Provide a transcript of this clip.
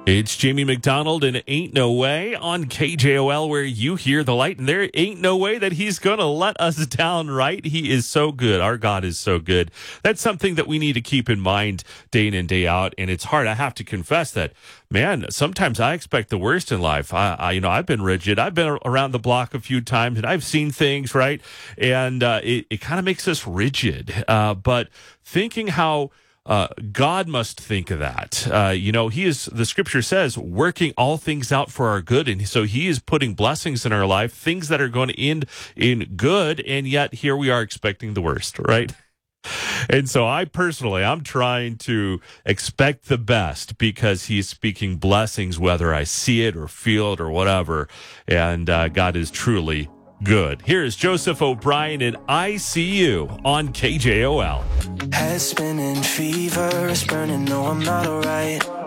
It's Jamie McDonald and Ain't No Way on KJOL, where you hear the light, and there ain't no way that he's going to let us down, right? He is so good. Our God is so good. That's something that we need to keep in mind day in and day out, and it's hard. I have to confess that, man, sometimes I expect the worst in life. I've been rigid. I've been around the block a few times, and I've seen things, right? And it kind of makes us rigid. But thinking how God must think of that. He is, the scripture says, working all things out for our good. And so he is putting blessings in our life, things that are going to end in good. And yet here we are expecting the worst, right? And so I'm trying to expect the best because he's speaking blessings, whether I see it or feel it or whatever. And God is truly good. Here's Joseph O'Brien and I See You on KJOL. Head spinning, fever is burning, no, I'm not alright.